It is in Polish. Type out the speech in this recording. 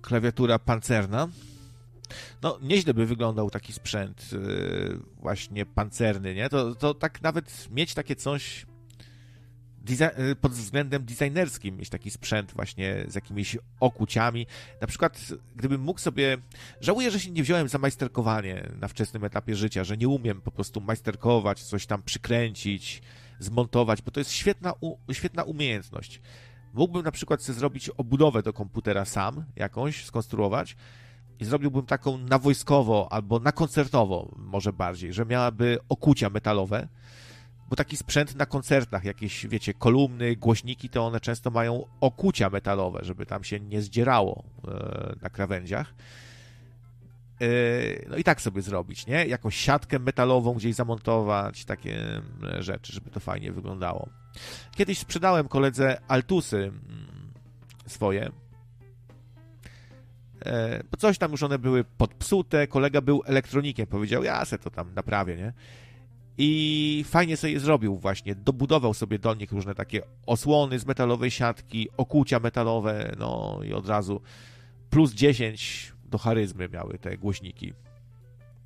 klawiatura pancerna. No, nieźle by wyglądał taki sprzęt właśnie pancerny, nie? To tak nawet mieć takie coś pod względem designerskim, mieć taki sprzęt właśnie z jakimiś okuciami. Na przykład, gdybym mógł sobie... Żałuję, że się nie wziąłem za majsterkowanie na wczesnym etapie życia, że nie umiem po prostu majsterkować, coś tam przykręcić, zmontować, bo to jest świetna umiejętność. Mógłbym na przykład sobie zrobić obudowę do komputera sam, jakąś, skonstruować i zrobiłbym taką na wojskowo albo na koncertowo może bardziej, że miałaby okucia metalowe, bo taki sprzęt na koncertach, jakieś, wiecie, kolumny, głośniki, to one często mają okucia metalowe, żeby tam się nie zdzierało na krawędziach. No i tak sobie zrobić, nie? Jakąś siatkę metalową gdzieś zamontować, takie rzeczy, żeby to fajnie wyglądało. Kiedyś sprzedałem koledze Altusy swoje, bo coś tam już one były podpsute, kolega był elektronikiem, powiedział, ja se to tam naprawię, nie? I fajnie sobie je zrobił właśnie, dobudował sobie do nich różne takie osłony z metalowej siatki, okucia metalowe, no i od razu plus 10 do charyzmy miały te głośniki.